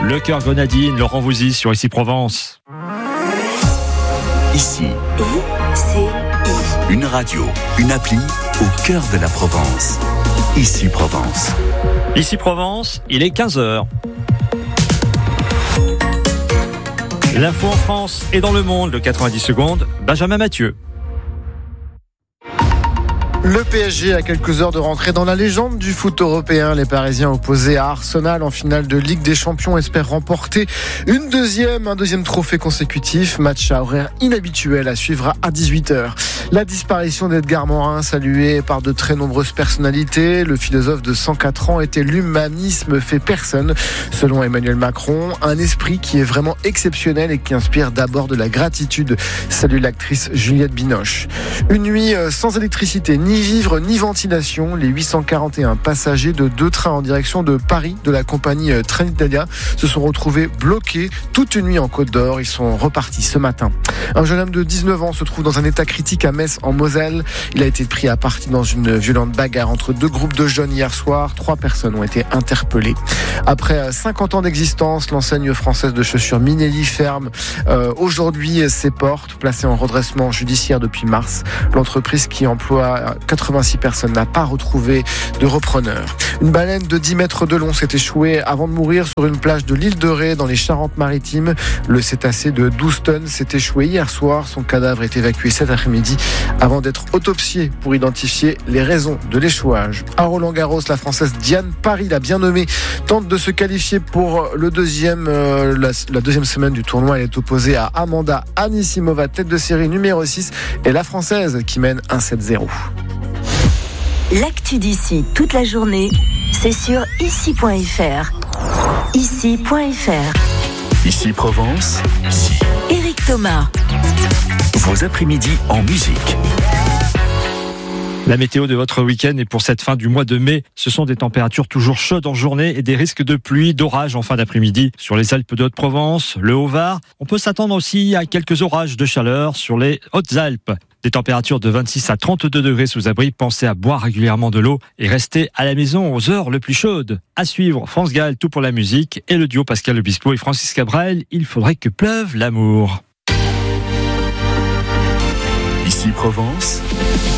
Le Cœur Grenadine, Laurent Voulzy sur Ici Provence. Ici, une radio, une appli au cœur de la Provence. Ici Provence. Ici Provence, il est 15h. L'info en France et dans le monde, le 90 secondes, Benjamin Mathieu. Le PSG a quelques heures de rentrer dans la légende du foot européen. Les Parisiens opposés à Arsenal en finale de Ligue des Champions espèrent remporter un deuxième trophée consécutif. Match à horaire inhabituel à suivre à 18h. La disparition d'Edgar Morin, saluée par de très nombreuses personnalités. Le philosophe de 104 ans était l'humanisme fait personne. Selon Emmanuel Macron, un esprit qui est vraiment exceptionnel et qui inspire d'abord de la gratitude. Salue l'actrice Juliette Binoche. Une nuit sans électricité, ni vivre ni ventilation. Les 841 passagers de 2 trains en direction de Paris de la compagnie Trenitalia se sont retrouvés bloqués toute une nuit en Côte d'Or. Ils sont repartis ce matin. Un jeune homme de 19 ans se trouve dans un état critique à Metz en Moselle. Il a été pris à partie dans une violente bagarre entre 2 groupes de jeunes hier soir. 3 personnes ont été interpellées. Après 50 ans d'existence, l'enseigne française de chaussures Minelli ferme aujourd'hui ses portes, placée en redressement judiciaire depuis mars. L'entreprise qui emploie 86 personnes n'a pas retrouvé de repreneur. Une baleine de 10 mètres de long s'est échouée avant de mourir sur une plage de l'île de Ré dans les Charentes-Maritimes. Le cétacé de 12 tonnes s'est échoué hier soir. Son cadavre est évacué cet après-midi avant d'être autopsié pour identifier les raisons de l'échouage. À Roland-Garros, la Française Diane Paris, la bien nommée, tente de se qualifier pour la deuxième semaine du tournoi. Elle est opposée à Amanda Anisimova, tête de série numéro 6, et la Française qui mène 1-7-0. L'actu d'ici toute la journée, c'est sur ici.fr. Ici.fr. Ici Provence. Éric Thomas. Vos après-midi en musique. La météo de votre week-end et pour cette fin du mois de mai, ce sont des températures toujours chaudes en journée et des risques de pluie, d'orage en fin d'après-midi sur les Alpes de Haute-Provence, le Haut-Var. On peut s'attendre aussi à quelques orages de chaleur sur les Hautes-Alpes. Des températures de 26 à 32 degrés sous abri. Pensez à boire régulièrement de l'eau et restez à la maison aux heures les plus chaudes. À suivre, France Gall, tout pour la musique et le duo Pascal Obispo et Francis Cabrel. Il faudrait que pleuve l'amour. Ici Provence.